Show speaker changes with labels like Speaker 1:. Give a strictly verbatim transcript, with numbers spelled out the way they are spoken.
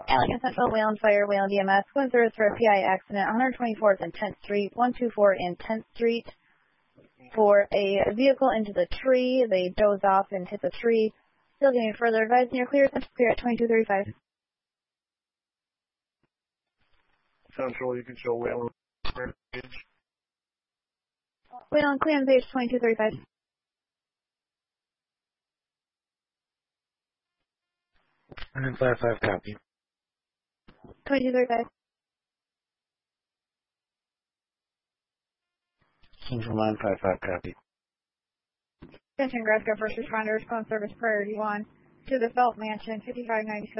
Speaker 1: Allegan Central, Wayland Fire, Wayland E M S, going service for a P I accident, one twenty-fourth and tenth Street, one twenty-four and tenth Street, for a vehicle into the tree. They dozed off and hit the tree. Still getting further advised, near clear, Central clear at twenty-two thirty-five.
Speaker 2: Central, you can show Wayland.
Speaker 1: Wayland clear on page twenty-two thirty-five.
Speaker 3: nine five five, copy.
Speaker 1: twenty-two thirty-five.
Speaker 3: Central nine five five, copy.
Speaker 1: Attention, Glasgow first responders, phone service priority one to the Felt Mansion, fifty-five ninety-seven.